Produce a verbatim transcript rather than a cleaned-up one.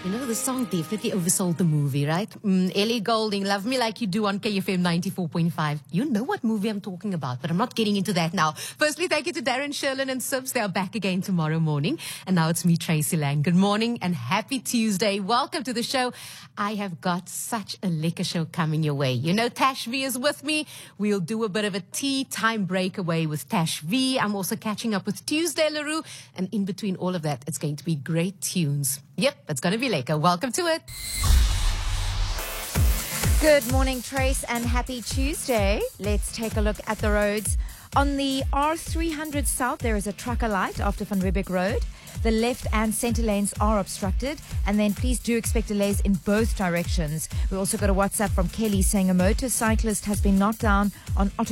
You know, the song definitely oversold the movie, right? Mm, Ellie Goulding, Love Me Like You Do on K F M ninety-four point five. You know what movie I'm talking about, but I'm not getting into that now. Firstly, thank you to Darren, Sherlin and Sibs. They are back again tomorrow morning. And now it's me, Tracy Lang. Good morning and happy Tuesday. Welcome to the show. I have got such a liquor show coming your way. You know, Tash V is with me. We'll do a bit of a tea time breakaway with Tash V. I'm also catching up with Tuesday LaRue. And in between all of that, it's going to be great tunes. Yep, it's going to be lekker. Welcome to it. Good morning, Trace, and happy Tuesday. Let's take a look at the roads. On the R three hundred South, there is a trucker light after Van Riebeeck Road. The left and centre lanes are obstructed, and then please do expect delays in both directions. We also got a WhatsApp from Kelly saying a motorcyclist has been knocked down on Otto